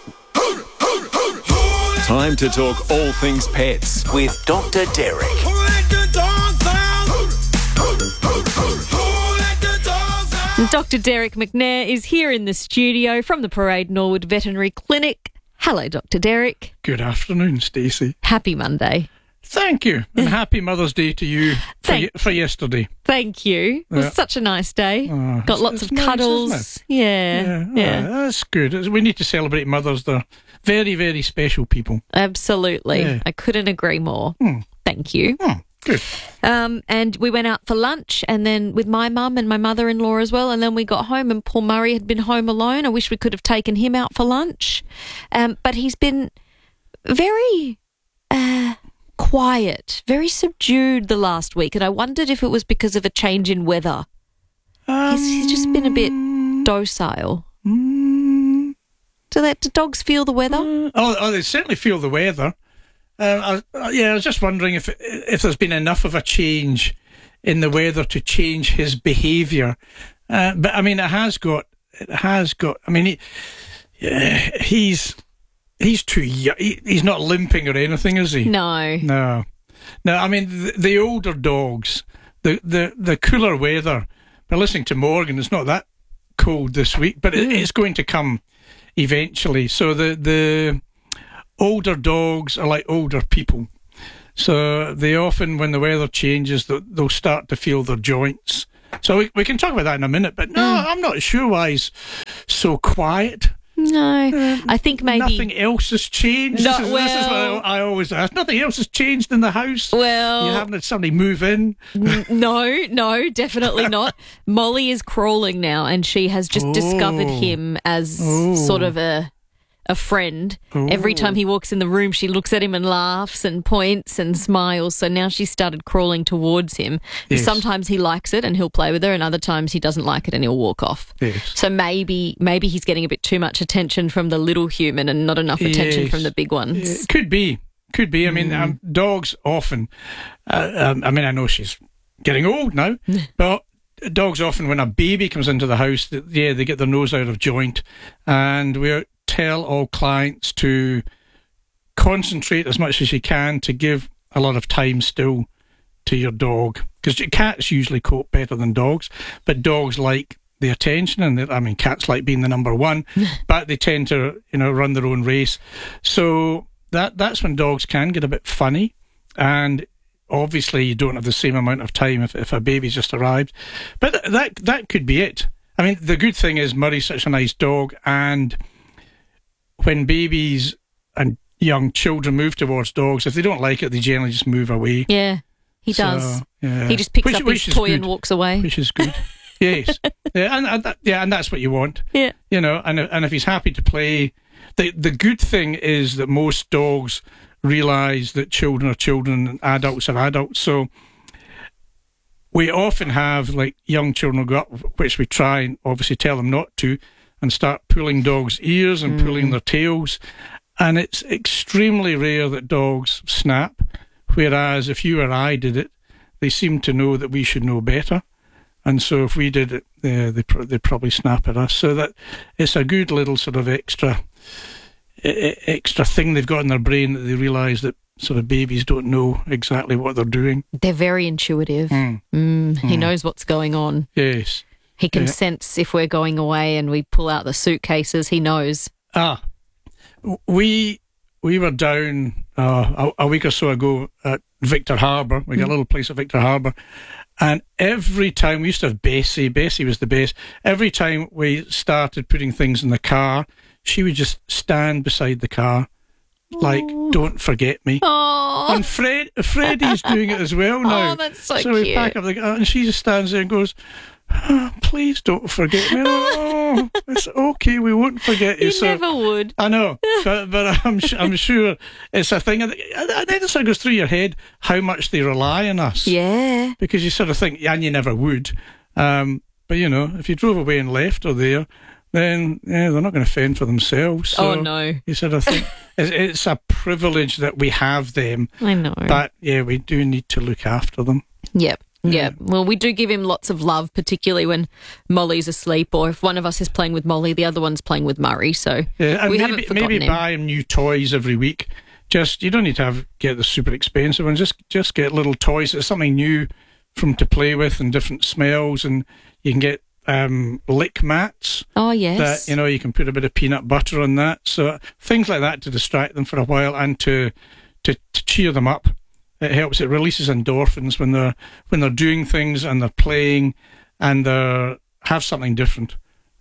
Time to talk all things pets with Doctor Derek. Who let the dogs out? Doctor Derek McNair is here in the studio from the Parade Norwood Veterinary Clinic. Hello, Doctor Derek. Good afternoon, Stacey. Happy Monday. Thank you, and happy Mother's Day to you for, y- for yesterday. Thank you. It was Yeah. such a nice day. Oh, Got it's- lots it's of nice, cuddles. isn't yeah, Yeah, yeah. oh, that's good. It's- We need to celebrate mothers. They're very, very special people. Absolutely. Yeah. I couldn't agree more. Hmm. Thank you. Good. Um, and we went out for lunch, and then with my mum and my mother-in-law as well. And then we got home, and Paul Murray had been home alone. I wish we could have taken him out for lunch, um, but he's been very uh, quiet, very subdued the last week. And I wondered if it was because of a change in weather. Um, he's, he's just been a bit docile. Do that? Do dogs feel the weather? Oh, oh, they certainly feel the weather. Uh, I, yeah, I was just wondering if if there's been enough of a change in the weather to change his behaviour. Uh, but I mean, it has got. It has got. I mean, he, yeah, he's he's too young. He, he's not limping or anything, is he? No. No. No. I mean, the, the older dogs, the, the the cooler weather. But listening to Morgan, it's not that cold this week, but it, it's going to come eventually. So the the older dogs are like older people. So they often, when the weather changes, they'll, they'll start to feel their joints. So we, we can talk about that in a minute. But no, Mm. I'm not sure why he's so quiet. No, I think maybe Nothing else has changed. No, this, is, this is what well- I, I always ask. Nothing else has changed in the house. Well, you haven't had somebody move in. N- no, no, definitely not. Molly is crawling now, and she has just discovered Oh. him as Oh. sort of a a friend. Oh. Every time he walks in the room, she looks at him and laughs and points and smiles. So now she's started crawling towards him. Yes. Sometimes he likes it and he'll play with her, and other times he doesn't like it and he'll walk off. Yes. So maybe maybe he's getting a bit too much attention from the little human and not enough attention Yes. from the big ones. It could be. Could be. I mean, Mm. um, dogs often, uh, um, I mean, I know she's getting old now, but dogs often, when a baby comes into the house, th- yeah, they get their nose out of joint. And we tell all clients to concentrate as much as you can to give a lot of time still to your dog. Because cats usually cope better than dogs, but dogs like the attention, and I mean, cats like being the number one, but they tend to, you know, run their own race. So that that's when dogs can get a bit funny, and obviously you don't have the same amount of time if, if a baby's just arrived. But th- that that could be it. I mean, the good thing is Murray's such a nice dog, and when babies and young children move towards dogs, if they don't like it, they generally just move away. Yeah, he So, does. yeah. He just picks Which- up which his is toy and good. walks away. Which is good. Yes. Yeah, and, and that, yeah, and that's what you want. Yeah. You know, and and if he's happy to play, the the good thing is that most dogs realise that children are children and adults are adults. So we often have, like, young children will go up, which we try and obviously tell them not to, and start pulling dogs' ears and Mm. pulling their tails. And it's extremely rare that dogs snap, whereas if you or I did it, they seem to know that we should know better. And so if we did it, uh, they pr- they'd probably snap at us. So that it's a good little sort of extra e- extra thing they've got in their brain, that they realise that sort of babies don't know exactly what they're doing. They're very intuitive. Mm. Mm, he Mm. knows what's going on. Yes. He can Yeah. sense if we're going away and we pull out the suitcases. He knows. Ah, we we were down uh, a, a week or so ago at Victor Harbour. We got a little place at Victor Harbour, and every time we used to have Bessie. Bessie was the best. Every time we started putting things in the car, she would just stand beside the car, like, "Don't forget me." Aww. And Fred, Freddie's doing it as well now. Oh, that's so So we cute. pack up the car, and she just stands there and goes, "Oh, please don't forget me." Oh, it's okay, we won't forget you. You So- never would. I know, but but I'm su- I'm sure it's a thing. And then it sort of goes through your head how much they rely on us. Yeah. Because you sort of think, yeah, and you never would. Um, but you know, if you drove away and left her there, then yeah, they're not going to fend for themselves. So Oh, no. You sort of think it's, it's a privilege that we have them. I know. But yeah, we do need to look after them. Yep. Yeah. Well, we do give him lots of love, particularly when Molly's asleep, or if one of us is playing with Molly, the other one's playing with Murray. So Yeah, and we maybe, haven't forgotten maybe him. buy him new toys every week. Just you don't need to have get the super expensive ones. Just just get little toys. It's something new for him to play with and different smells, and you can get um, lick mats. Oh, yes. That you know you can put a bit of peanut butter on that. So things like that to distract them for a while and to to, to cheer them up. It helps. It releases endorphins when they're when they're doing things and they're playing and they have something different.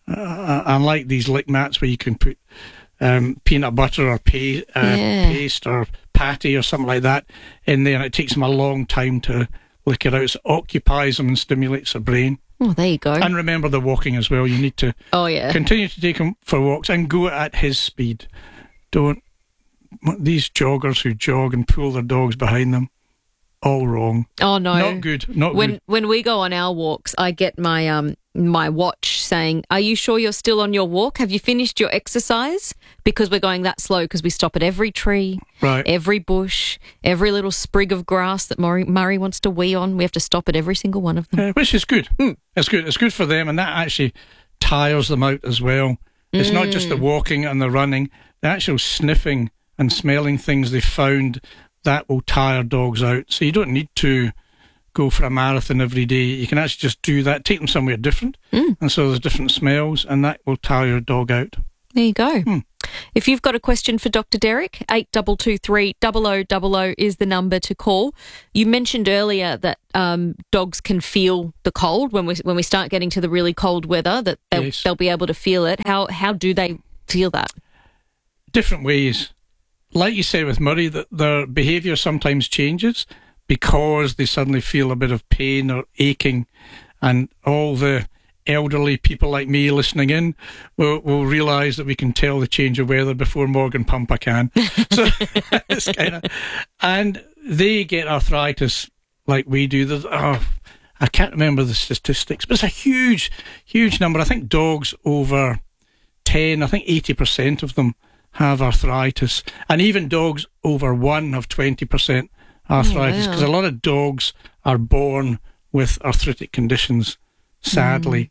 Uh, unlike these lick mats where you can put um, peanut butter or pa- uh, Yeah. paste or patty or something like that in there, and it takes them a long time to lick it out. So it occupies them and stimulates their brain. Oh, there you go. And remember the walking as well. You need to Oh, yeah. continue to take him for walks and go at his speed. Don't these joggers who jog and pull their dogs behind them. All wrong. Oh no, Not good. Not when good. when we go on our walks, I get my um my watch saying, "Are you sure you're still on your walk? Have you finished your exercise?" Because we're going that slow because we stop at every tree, Right. every bush, every little sprig of grass that Murray, Murray wants to wee on. We have to stop at every single one of them. Uh, which is good. Mm. It's good. It's good for them, and that actually tires them out as well. It's not just the Mm. walking and the running. The actual sniffing and smelling things they found that will tire dogs out. So you don't need to go for a marathon every day. You can actually just do that. Take them somewhere different, Mm. and so there's different smells, and that will tire your dog out. There you go. Hmm. If you've got a question for Doctor Derek, eight two two three, zero zero zero zero is the number to call. You mentioned earlier that um, dogs can feel the cold when we when we start getting to the really cold weather, that they'll, Yes. they'll be able to feel it. How how do they feel that? Different ways. Like you said with Murray, that their behaviour sometimes changes because they suddenly feel a bit of pain or aching, and all the elderly people like me listening in will, will realise that we can tell the change of weather before Morgan Pumper can. So it's kind of, and they get arthritis like we do. There's, oh, I can't remember the statistics, but it's a huge, huge number. I think dogs over ten, I think eighty percent of them have arthritis, and even dogs over one have twenty percent arthritis, because wow. a lot of dogs are born with arthritic conditions, sadly.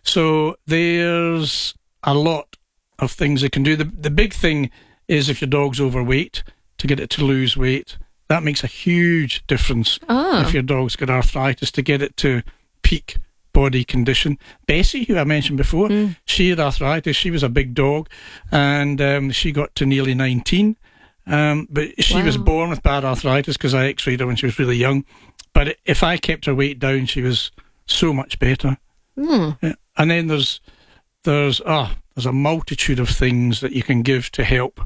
So there's a lot of things they can do. The, the big thing is if your dog's overweight, to get it to lose weight. That makes a huge difference. Ah. If your dog's got arthritis, to get it to peak body condition. Bessie, who I mentioned before, Mm. she had arthritis. She was a big dog, and um, she got to nearly nineteen. Um, but she was Wow. born with bad arthritis because I x-rayed her when she was really young. But if I kept her weight down, she was so much better. Mm. Yeah. And then there's there's ah there's a multitude of things that you can give to help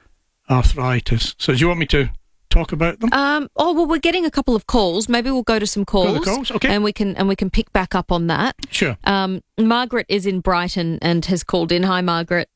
arthritis. So do you want me to talk about them? Um, oh well, we're getting a couple of calls. Maybe we'll go to some calls, Go to calls, okay. and we can and we can pick back up on that. Sure. Um, Margaret is in Brighton and has called in. Hi, Margaret.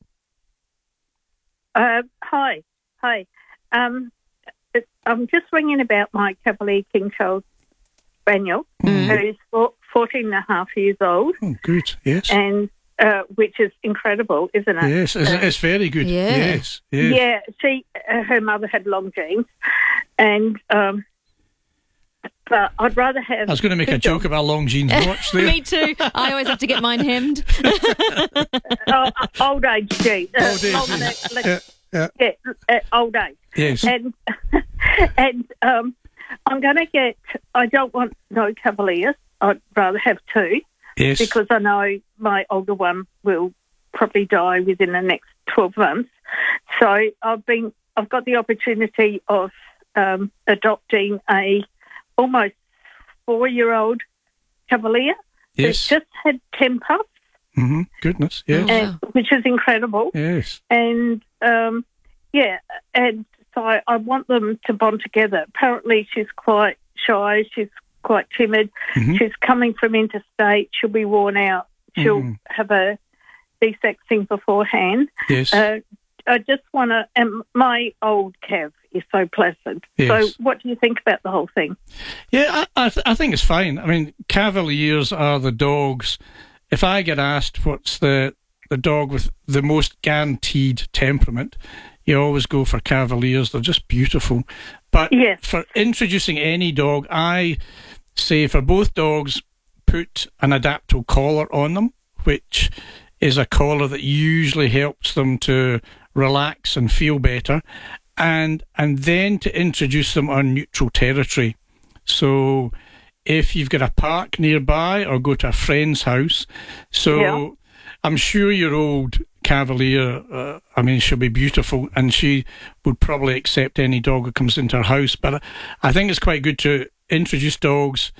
Uh, hi, hi. Um, it, I'm just ringing about my Cavalier King Charles Spaniel, who's four, fourteen and a half years old, Oh, good. Yes. and uh, which is incredible, isn't it? Yes, it's, Uh, it's very good. Yeah. Yes. Yes. Yeah, she, uh, her mother had long genes, and um, but I'd rather have. I was going to make two a joke dogs. about long jeans watch there. Me too. I always have to get mine hemmed. oh, old age genes. Uh, Old age old genes. age- Yeah, yeah. yeah, uh, old age. Yes. And and um, I'm going to get. I don't want no Cavaliers. I'd rather have two. Yes. Because I know my older one will probably die within the next twelve months. So I've been. I've got the opportunity of um, adopting a almost four-year-old Cavalier. Yes. Who's just had ten pups. Mm-hmm. Goodness. Yes. And, which is incredible. Yes. And um, yeah, and so I, I want them to bond together. Apparently, she's quite shy. She's quite timid. Mhm. She's coming from interstate. She'll be worn out. She'll Mhm. have a de-sexing beforehand. Yes. Uh, I just want to. And my old Cav is so pleasant. Yes. So, what do you think about the whole thing? Yeah, I, I, th- I think it's fine. I mean, Cavaliers are the dogs. If I get asked what's the the dog with the most guaranteed temperament, you always go for Cavaliers. They're just beautiful. But Yes. for introducing any dog, I say for both dogs, put an Adapto collar on them, which is a collar that usually helps them to relax and feel better, and and then to introduce them on neutral territory. So if you've got a park nearby or go to a friend's house, so Yeah. I'm sure your old Cavalier, uh, I mean, she'll be beautiful, and she would probably accept any dog that comes into her house. But I think it's quite good to introduce dogs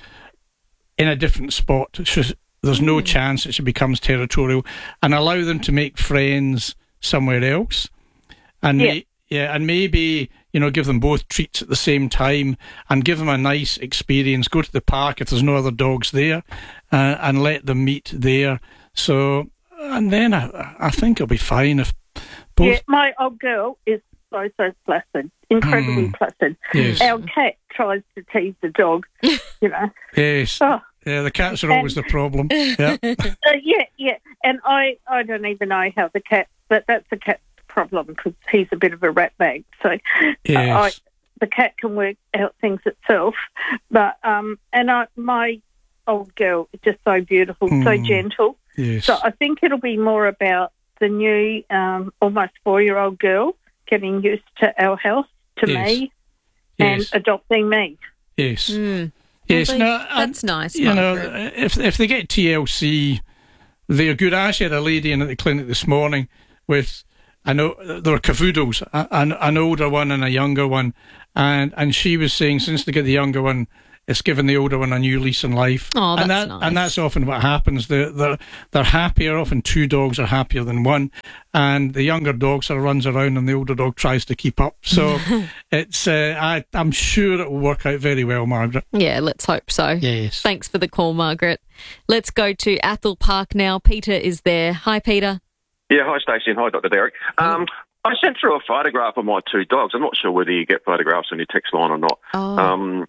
in a different spot. Just, there's no chance that she becomes territorial, and allow them to make friends somewhere else. And Yeah. may, yeah, and maybe, you know, give them both treats at the same time and give them a nice experience. Go to the park if there's no other dogs there, uh, and let them meet there. So, and then I, I think it'll be fine if both. Yeah, my old girl is so, so placid, incredibly Mm. placid. Yes. Our cat tries to tease the dog, you know. Yes. Oh. Yeah, the cats are always the problem. Yeah. Uh, yeah, yeah. And I, I don't even know how the cat, but that's the cat's problem because he's a bit of a rat bag. So Yes. uh, I, the cat can work out things itself. But, um, and I, my old girl is just so beautiful, so Mm. gentle. Yes. So I think it'll be more about the new, um, almost four-year-old girl getting used to our house, to Yes. me, and Yes. adopting me. Yes. Mm. Yes, Well, no, that's nice, You know, Margaret. if if they get T L C, they're good. I actually had a lady in at the clinic this morning with, I know there were cavoodles, a- an, an older one and a younger one, and and she was saying since they get the younger one, it's given the older one a new lease on life. Oh, and that's that, nice. And that's often what happens. They're, they're, they're happier. Often two dogs are happier than one. And the younger dog sort of runs around and the older dog tries to keep up. So it's, uh, I, I'm sure it will work out very well, Margaret. Yeah, let's hope so. Yes. Thanks for the call, Margaret. Let's go to Athol Park now. Peter is there. Hi, Peter. Yeah, hi Stacey and hi Doctor Derek. Um, I sent through a photograph of my two dogs. I'm not sure whether you get photographs on your text line or not. Oh. Um,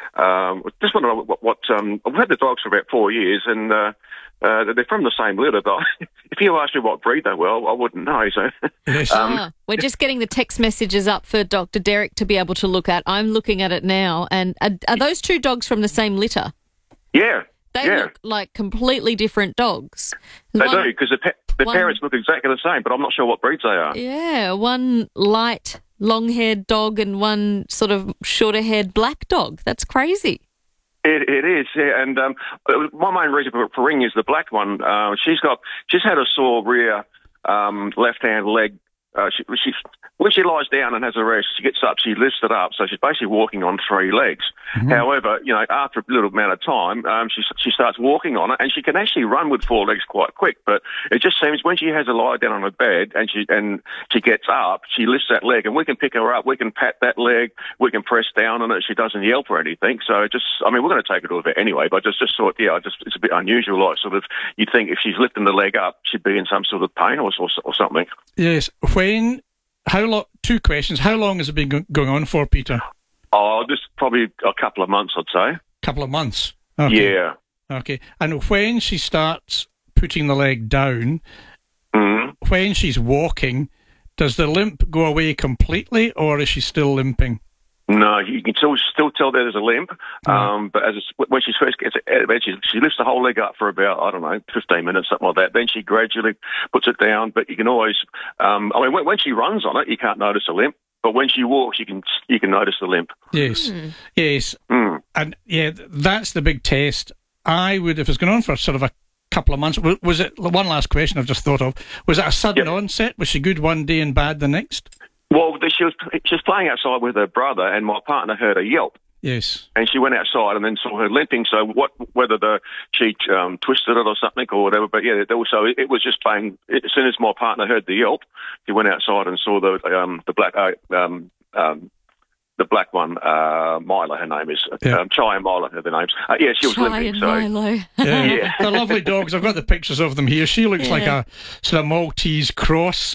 um, just want to know what, what um, I've had the dogs for about four years, and uh, uh, they're from the same litter. But if you asked me what breed they were, I wouldn't know. So, um, Ah, we're just getting the text messages up for Doctor Derek to be able to look at. I'm looking at it now. And are, are those two dogs from the same litter? yeah, They yeah, look like completely different dogs. they One- do because the, pa- the one- parents look exactly the same, but I'm not sure what breeds they are. Yeah, one light, long-haired dog and one sort of shorter-haired black dog. That's crazy. It, it is, yeah. And um, my main reason for, for ringing is the black one. Uh, she's got, she's had a sore rear um, left-hand leg. Uh, she, she, when she lies down and has a rest, she gets up, she lifts it up, so she's basically walking on three legs. Mm-hmm. However, you know, after a little amount of time, um, she she starts walking on it, and she can actually run with four legs quite quick. But it just seems when she has a lie down on her bed and she and she gets up, she lifts that leg, and we can pick her up, we can pat that leg, we can press down on it. She doesn't yelp or anything. So it just, I mean, we're going to take her to a vet anyway, but just just thought, yeah, I just it's a bit unusual. Like sort of, you think if she's lifting the leg up, she'd be in some sort of pain or or, or something. Yes. When, how long, two questions. How long has it been go- going on for, Peter? Oh, just probably a couple of months, I'd say. Couple of months. Okay. Yeah. Okay. And when she starts putting the leg down, Mm-hmm. when she's walking, does the limp go away completely, or is she still limping? No, you can still still tell there's a limp, um, but as it's, when she first gets out of bed, she, she lifts the whole leg up for about, I don't know, fifteen minutes, something like that. Then she gradually puts it down, but you can always, um, I mean, when, when she runs on it, you can't notice a limp, but when she walks, you can you can notice the limp. Yes. Yes. Mm. And yeah, that's the big test. I would, if it's going on for sort of a couple of months, was, was it, one last question I've just thought of, was it a sudden Yep. onset? Was she good one day and bad the next? Well, she was she was playing outside with her brother, and my partner heard her yelp. Yes. And she went outside and then saw her limping. So what, whether the she um, twisted it or something or whatever, but yeah, also it, it was just playing. As soon as my partner heard the yelp, he went outside and saw the um, the black uh, um, um, the black one, uh, Milo. Her name is Yeah. um, Chai and Milo. Are the names? Uh, yeah, she was Chai limping. and So Milo. Yeah. Yeah. They're lovely dogs. I've got the pictures of them here. She looks like Yeah. a sort of Maltese cross.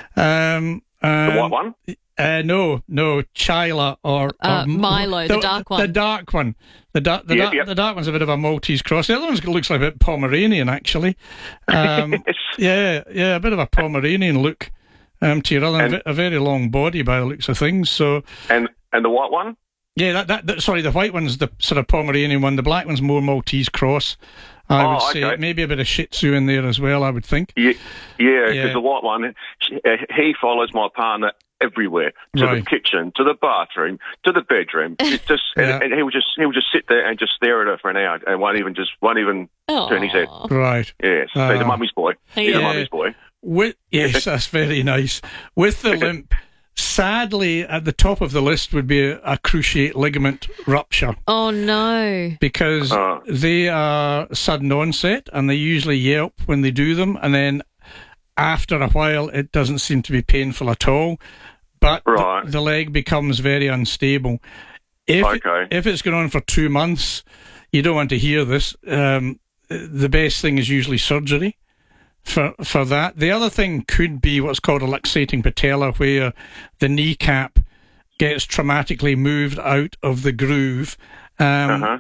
Um, um, the white one. Uh, no, no, Chyla or, Uh, or Milo, the dark one. The dark one. The, da- the, Yep, dark, yep. the dark one's a bit of a Maltese cross. The other one looks like a bit Pomeranian, actually. Um, yeah, yeah, a bit of a Pomeranian look um, to your other. And- a very long body by the looks of things. So And and the white one. yeah, that, that, that sorry, the white one's the sort of Pomeranian one. The black one's more Maltese cross. I Oh, would say okay. maybe a bit of Shih Tzu in there as well. I would think. Yeah, yeah, because Yeah. the white one, she, uh, he follows my partner everywhere, to Right. the kitchen, to the bathroom, to the bedroom. It just Yeah. and, and he would just he would just sit there and just stare at her for an hour and won't even just won't even turn his head. Right. Yes, Ah. he's a mummy's boy. He's Yeah. a mummy's boy. with, yes, that's very nice. With the limp, sadly, at the top of the list would be a, a cruciate ligament rupture. Oh, no. Because Oh. they are sudden onset and they usually yelp when they do them. And then after a while, it doesn't seem to be painful at all. But Right. the, the leg becomes very unstable. If, Okay. if it's going on for two months, you don't want to hear this. Um, the best thing is usually surgery for for that. The other thing could be what's called a luxating patella, where the kneecap gets traumatically moved out of the groove. Um, Uh-huh.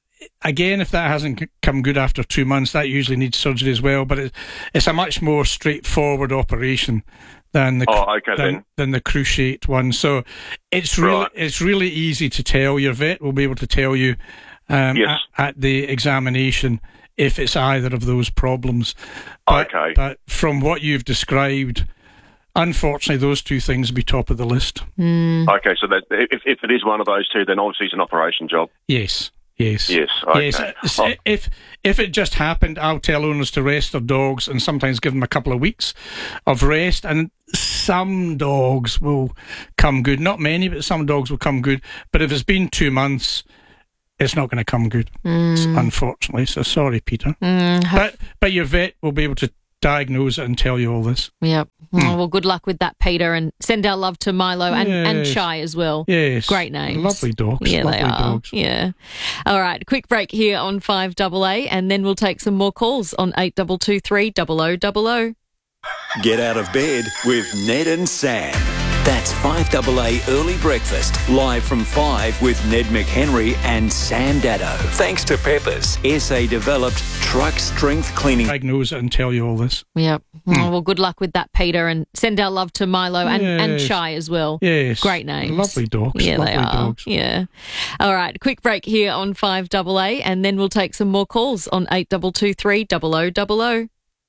Again, if that hasn't c- come good after two months, that usually needs surgery as well. But it, it's a much more straightforward operation than the Oh, okay, than, then. than the cruciate one. So it's really Right. it's really easy to tell. Your vet will be able to tell you um, Yes. at, at the examination if it's either of those problems. But, Okay. But from what you've described, unfortunately, those two things will be top of the list. Okay, so that if, if it is one of those two, then obviously it's an operation job. Yes. Yes. Yes. Okay. Yes. Uh, s- Oh. If if it just happened, I'll tell owners to rest their dogs and sometimes give them a couple of weeks of rest. And some dogs will come good. Not many, but some dogs will come good. But if it's been two months, it's not going to come good, unfortunately. So sorry, Peter. Mm, But but your vet will be able to diagnose it and tell you all this. Yep. Hmm. Oh, well, good luck with that, Peter, and send our love to Milo and, and Yes. Shy as well. Yes. Great names. Lovely dogs. Yeah, Lovely they are. dogs. Yeah. All right. Quick break here on five double A, and then we'll take some more calls on eight two two three double oh double oh. Get out of bed with Ned and Sam. That's five double A Early Breakfast, live from five with Ned McHenry and Sam Daddo. Thanks to Peppers, S A-developed truck strength cleaning. Diagnose it and tell you all this. Yep. Oh, well, good luck with that, Peter, and send our love to Milo and, and Yes. Shy as well. Yes. Great names. Lovely dogs. Yeah, Lovely they are. dogs. Yeah. All right. Quick break here on five double A, and then we'll take some more calls on eight two two three double oh double oh.